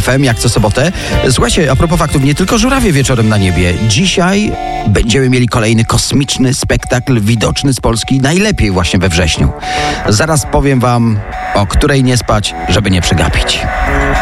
FM, jak co sobotę. Słuchajcie, a propos faktów, nie tylko żurawie wieczorem na niebie. Dzisiaj będziemy mieli kolejny kosmiczny spektakl widoczny z Polski, najlepiej właśnie we wrześniu. Zaraz powiem wam, o której nie spać, żeby nie przegapić.